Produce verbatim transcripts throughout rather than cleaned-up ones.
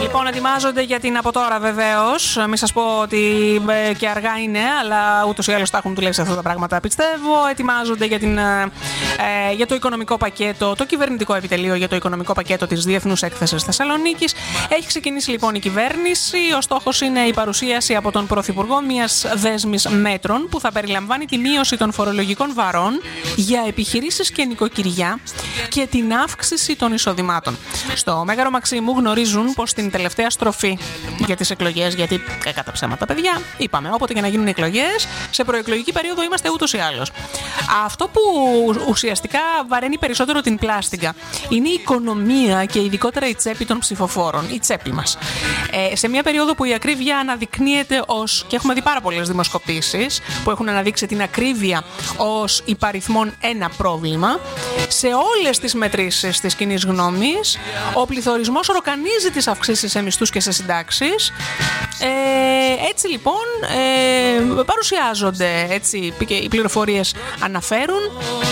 Λοιπόν, ετοιμάζονται για την από τώρα βεβαίως. Μην σας πω ότι ε, και αργά είναι, αλλά ούτως ή άλλως τα έχουν δουλέψει αυτά τα πράγματα, πιστεύω. Ετοιμάζονται για, την, ε, για το οικονομικό πακέτο, το κυβερνητικό επιτελείο για το οικονομικό πακέτο της Διεθνούς Έκθεσης Θεσσαλονίκης. Έχει ξεκινήσει λοιπόν η κυβέρνηση. Ο στόχος είναι η παρουσίαση από τον Πρωθυπουργό μιας δέσμης μέτρων που θα περιλαμβάνει τη μείωση των φορολογικών βαρών για επιχειρήσεις και νοικοκυριά και την αύξηση των εισοδημάτων. Στο Μέγαρο Μαξίμου γνωρίζουν πως την τελευταία στροφή για τις εκλογές, γιατί κατά ψέματα παιδιά, είπαμε όποτε και να γίνουν εκλογές, σε προεκλογική περίοδο είμαστε ούτως ή άλλως. Αυτό που ουσιαστικά βαραίνει περισσότερο την πλάστιγκα είναι η οικονομία και ειδικότερα η τσέπη των ψηφοφόρων, η τσέπη μας. Ε, σε μια περίοδο που η ακρίβεια αναδεικνύεται ως, και έχουμε δει πάρα πολλές δημοσκοπήσεις που έχουν αναδείξει την ακρίβεια ως υπαριθμόν ένα πρόβλημα, σε όλες τις μετρήσεις της κοινής γνώμης, ο πληθωρισμός οροκανίζει τις αυξήσεις σε μισθούς και σε συντάξεις. Ε, έτσι λοιπόν ε, παρουσιάζονται, έτσι, οι πληροφορίες αναφέρουν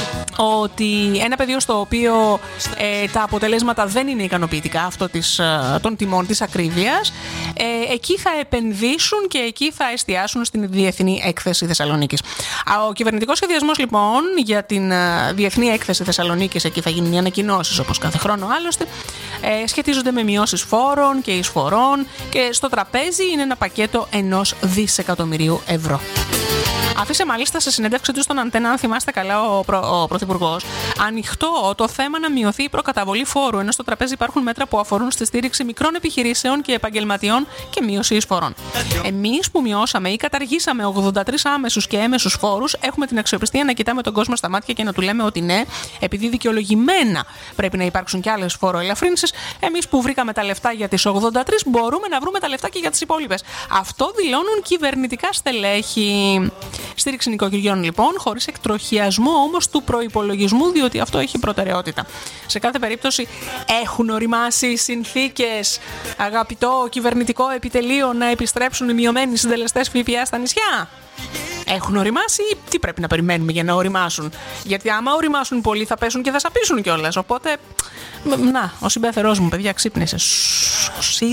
ότι ένα πεδίο στο οποίο ε, τα αποτελέσματα δεν είναι ικανοποιητικά, αυτό της, των τιμών της ακρίβειας, ε, εκεί θα επενδύσουν και εκεί θα εστιάσουν στην Διεθνή Έκθεση Θεσσαλονίκης. Ο κυβερνητικός σχεδιασμός λοιπόν για την Διεθνή Έκθεση Θεσσαλονίκης, εκεί θα γίνουν οι ανακοινώσεις όπως κάθε χρόνο άλλωστε, ε, σχετίζονται με μειώσεις φόρων και εισφορών και στο τραπέζι είναι ένα πακέτο ενός δισεκατομμυρίου ευρώ. Αφήσε μάλιστα σε συνέντευξή του στον Αντένα, αν θυμάστε καλά, ο, προ, ο Πρωθυπουργός, ανοιχτό το θέμα να μειωθεί η προκαταβολή φόρου, ενώ στο τραπέζι υπάρχουν μέτρα που αφορούν στη στήριξη μικρών επιχειρήσεων και επαγγελματιών και μείωση εισφορών. Εμείς που μειώσαμε ή καταργήσαμε ογδόντα τρεις άμεσους και έμεσους φόρους, έχουμε την αξιοπιστία να κοιτάμε τον κόσμο στα μάτια και να του λέμε ότι ναι, επειδή δικαιολογημένα πρέπει να υπάρξουν και άλλες φοροελαφρύνσεις, εμείς που βρήκαμε τα λεφτά για τις ογδόντα τρεις μπορούμε να βρούμε τα λεφτά και για τις υπόλοιπες. Αυτό δηλώνουν κυβερνητικά στελέχη. Στήριξη νοικοκυριών λοιπόν, χωρίς εκτροχιασμό όμως του προϋπολογισμού, διότι αυτό έχει προτεραιότητα. Σε κάθε περίπτωση έχουν οριμάσει οι συνθήκες, αγαπητό κυβερνητικό επιτελείο, να επιστρέψουν οι μειωμένοι συντελεστές ΦΠΑ στα νησιά. Έχουν οριμάσει ή τι πρέπει να περιμένουμε για να οριμάσουν? Γιατί άμα οριμάσουν πολύ θα πέσουν και θα σαπίσουν κιόλας. Οπότε, να, ο συμπέθερός μου παιδιά ξύπνησε.